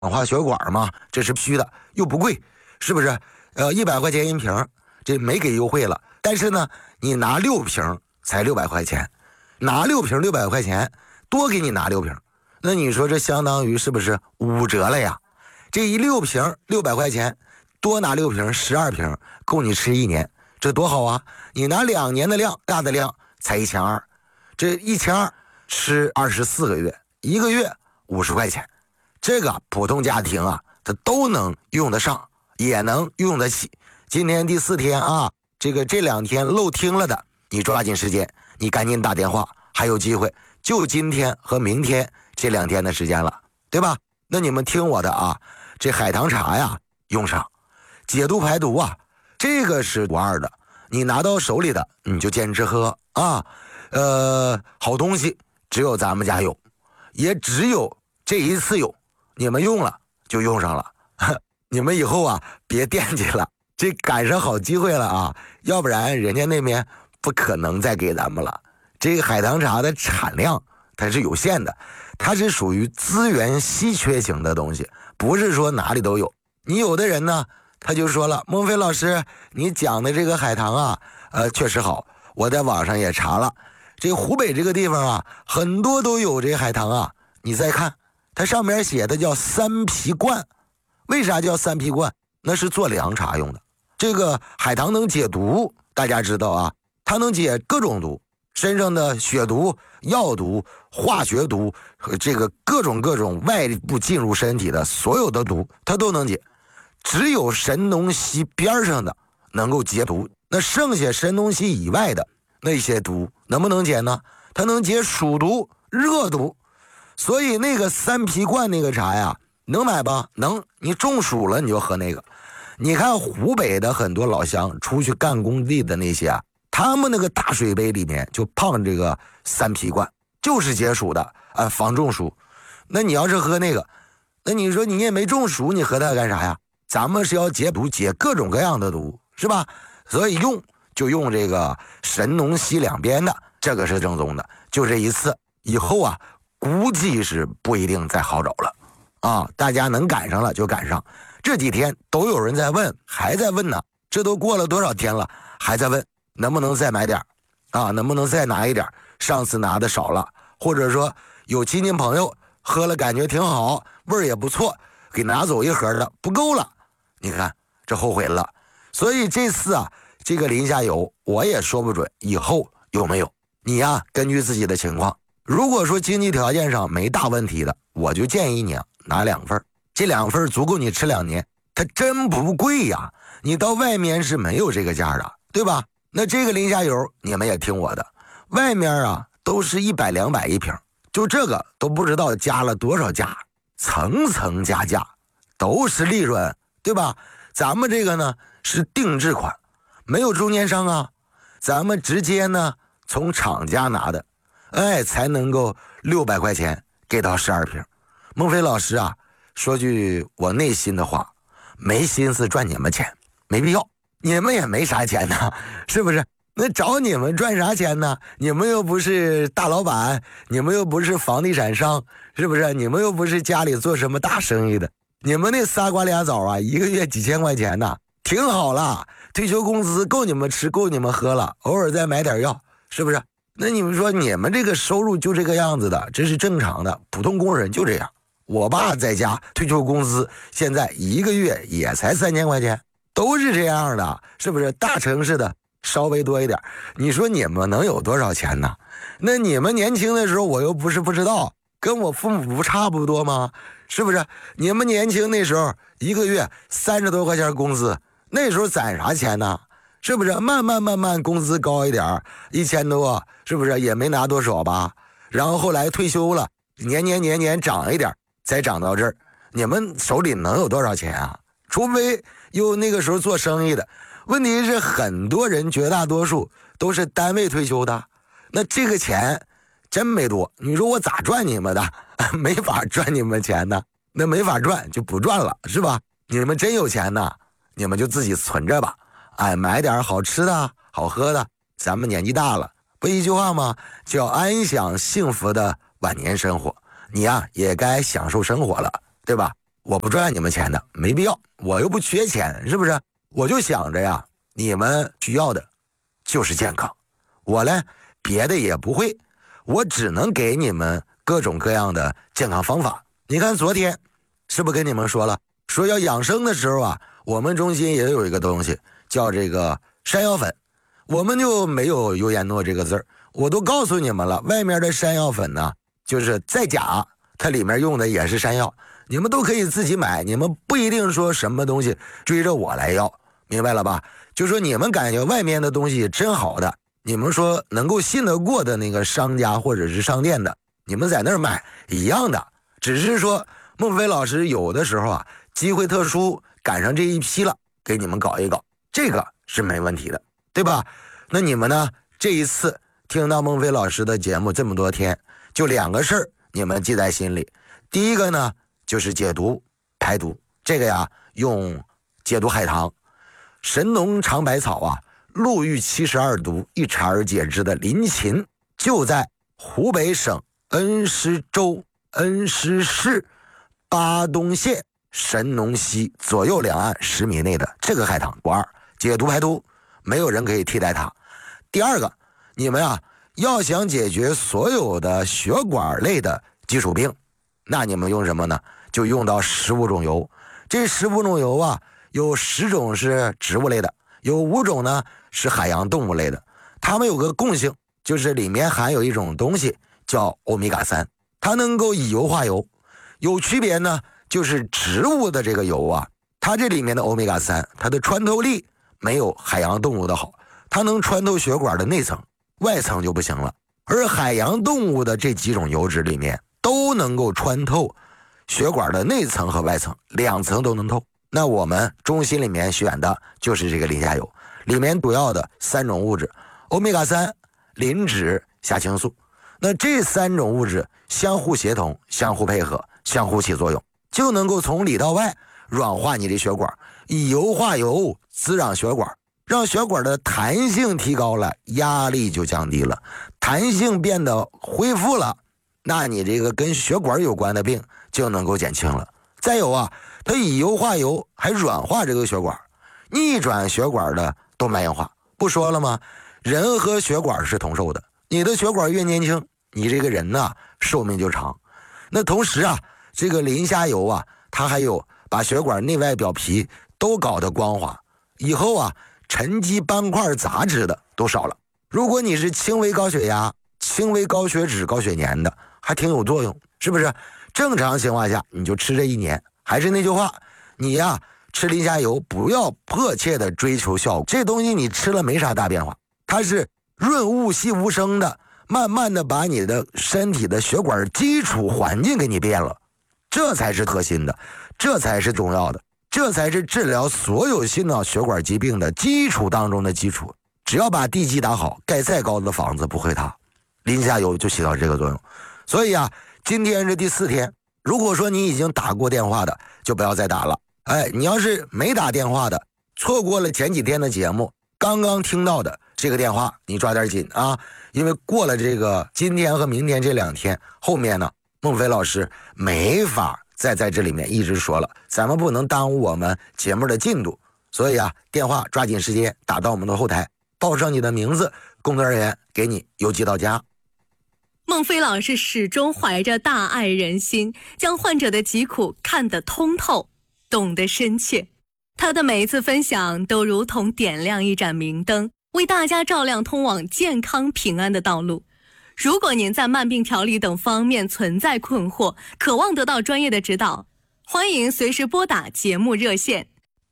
化血管嘛，这是必须的，又不贵，是不是？100块钱一瓶，这没给优惠了。但是呢，你拿6瓶才600块钱，拿6瓶600块钱，多给你拿6瓶，那你说这相当于是不是5折了呀？这一6瓶600块钱，多拿6瓶12瓶，够你吃1年，这多好啊！你拿2年的量，大的量才1200，这1200吃24个月，1个月50块钱，这个普通家庭啊，它都能用得上，也能用得起。今天第4天啊，这2天漏听了的，你抓紧时间，你赶紧打电话，还有机会，就今天和明天这2天的时间了，对吧？那你们听我的啊，这海棠茶呀，用上，解毒排毒啊，这个是无二的。你拿到手里的，你就坚持喝啊。好东西只有咱们家有，也只有这一次有，你们用了就用上了，你们以后啊别惦记了，这赶上好机会了啊，要不然人家那边不可能再给咱们了。这个海棠茶的产量它是有限的，它是属于资源稀缺型的东西，不是说哪里都有。你有的人呢，他就说了，孟非老师，你讲的这个海棠啊，确实好，我在网上也查了，这湖北这个地方啊，很多都有这海棠啊。你再看，它上面写的叫3皮罐，为啥叫3皮罐？那是做凉茶用的。这个海棠能解毒，大家知道啊，它能解各种毒，身上的血毒、药毒、化学毒和这个各种外部进入身体的所有的毒，它都能解。只有神农溪边上的能够解毒，那剩下神农溪以外的那些毒能不能解呢？它能解暑毒、热毒。所以那个3皮罐那个茶呀，能买吧？能，你中暑了你就喝那个。你看湖北的很多老乡出去干工地的那些啊，他们那个大水杯里面就放这个3皮罐，就是解暑的啊，防中暑。那你要是喝那个，那你说你也没中暑，你喝它干啥呀？咱们是要解毒，解各种各样的毒，是吧？所以就用这个神农溪两边的，这个是正宗的。就这一次，以后啊，估计是不一定再好找了啊！大家能赶上了就赶上。这几天都有人在问，还在问呢。这都过了多少天了，还在问能不能再买点啊？能不能再拿一点？上次拿的少了，或者说有亲戚朋友喝了感觉挺好，味儿也不错，给拿走一盒的不够了。你看这后悔了。所以这次啊，这个临夏游我也说不准以后有没有。你呀，根据自己的情况，如果说经济条件上没大问题的，我就建议你啊，拿2份，这2份足够你吃2年。它真不贵呀，你到外面是没有这个价的，对吧？那这个临夏游你们也听我的，外面啊都是100、200一瓶，就这个都不知道加了多少价，层层加价，都是利润，对吧？咱们这个呢是定制款，没有中间商啊，咱们直接呢从厂家拿的，才能够600块钱给到12瓶。孟非老师啊，说句我内心的话，没心思赚你们钱，没必要，你们也没啥钱呢，是不是？那找你们赚啥钱呢？你们又不是大老板，你们又不是房地产商，是不是？你们又不是家里做什么大生意的，你们那仨瓜俩枣啊，一个月几千块钱呢，挺好了，退休工资够你们吃，够你们喝了，偶尔再买点药，是不是？那你们说你们这个收入就这个样子的，这是正常的，普通工人就这样。我爸在家退休工资现在一个月也才3000块钱，都是这样的，是不是？大城市的稍微多一点，你说你们能有多少钱呢？那你们年轻的时候我又不是不知道，跟我父母不差不多吗？是不是？你们年轻那时候一个月30多块钱工资，那时候攒啥钱呢？是不是？慢慢工资高一点，1000多，是不是？也没拿多少吧。然后后来退休了，年涨一点，才涨到这儿。你们手里能有多少钱啊？除非有那个时候做生意的。问题是很多人绝大多数都是单位退休的，那这个钱真没多。你说我咋赚你们的？没法赚你们钱呢，那没法赚就不赚了，是吧？你们真有钱呢，你们就自己存着吧，买点好吃的好喝的。咱们年纪大了，不一句话吗？就要安享幸福的晚年生活。你呀也该享受生活了，对吧？ 我不赚你们钱的，没必要，我又不缺钱，是不是？我就想着呀，你们需要的就是健康，我呢别的也不会，我只能给你们各种各样的健康方法。你看昨天是不是跟你们说了，说要养生的时候啊，我们中心也有一个东西叫这个山药粉，我们就没有优颜诺这个字儿，我都告诉你们了，外面的山药粉呢就是再假，它里面用的也是山药，你们都可以自己买，你们不一定说什么东西追着我来要，明白了吧？就说你们感觉外面的东西真好的，你们说能够信得过的那个商家或者是商店的，你们在那儿买一样的，只是说孟非老师有的时候啊机会特殊赶上这一批了，给你们搞一搞，这个是没问题的，对吧？那你们呢这一次听到孟非老师的节目这么多天，就2个事儿你们记在心里。第一个呢就是解毒排毒，这个呀用解毒海棠、神农尝百草啊、陆玉72毒一查而解之的临秦，就在湖北省恩施州恩施市巴东县神农溪左右两岸10米内的这个海棠不二，解毒排毒，没有人可以替代它。第二个，你们啊要想解决所有的血管类的基础病，那你们用什么呢？就用到15种油。这15种油啊，有10种是植物类的，有5种呢是海洋动物类的。它们有个共性，就是里面含有一种东西叫欧米伽3，它能够以油化油。有区别呢，就是植物的这个油啊，它这里面的欧米伽3，它的穿透力没有海洋动物的好，它能穿透血管的内层，外层就不行了。而海洋动物的这几种油脂里面都能够穿透血管的内层和外层，2层都能透。那我们中心里面选的就是这个磷虾油，里面主要的3种物质，欧米伽3、磷脂、虾青素。那这3种物质相互协同、相互配合、相互起作用，就能够从里到外软化你的血管，以油化油，滋养血管，让血管的弹性提高了，压力就降低了，弹性变得恢复了，那你这个跟血管有关的病就能够减轻了。再有啊，它以油化油，还软化这个血管，逆转血管的动脉硬化。不说了吗？人和血管是同寿的，你的血管越年轻，你这个人呢寿命就长。那同时啊，这个磷虾油啊，它还有把血管内外表皮都搞得光滑，以后啊沉积斑块杂质的都少了。如果你是轻微高血压、轻微高血脂、高血粘的，还挺有作用，是不是？正常情况下你就吃这1年。还是那句话，你呀吃磷虾油不要迫切的追求效果，这东西你吃了没啥大变化，它是润物细无声的，慢慢的把你的身体的血管基础环境给你变了，这才是核心的，这才是重要的，这才是治疗所有心脑血管疾病的基础当中的基础。只要把地基打好，盖再高的房子不会塌，磷虾油就起到这个作用。所以啊，今天是第4天，如果说你已经打过电话的，就不要再打了。你要是没打电话的，错过了前几天的节目，刚刚听到的这个电话，你抓点紧啊，因为过了这个今天和明天这2天，后面呢，孟非老师没法再在这里面一直说了，咱们不能耽误我们节目的进度，所以啊，电话抓紧时间打到我们的后台，报上你的名字，工作人员给你邮寄到家。 孟非老师始终怀着大爱人心，将患者的疾苦看得通透，懂得深切。他的每一次分享都如同点亮一盏明灯，为大家照亮通往健康平安的道路。如果您在慢病调理等方面存在困惑，渴望得到专业的指导，欢迎随时拨打节目热线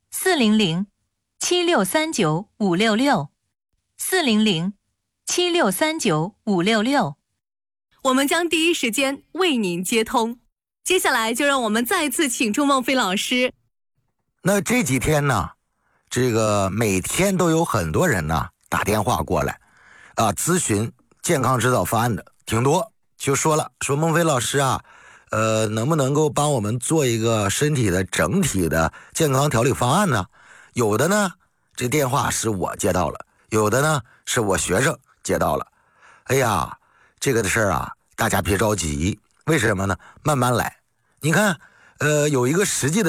400-7639-566，400-7639-566，我们将第一时间为您接通。接下来就让我们再次请出孟非老师。 那这几天呢，这个每天都有很多人呢打电话过来咨询健康指导方案的挺多，就说了，说孟非老师啊，能不能够帮我们做一个身体的整体的健康调理方案呢？有的呢这电话是我接到了，有的呢是我学生接到了。哎呀，这个的事儿啊，大家别着急，为什么呢？慢慢来。你看有一个实际的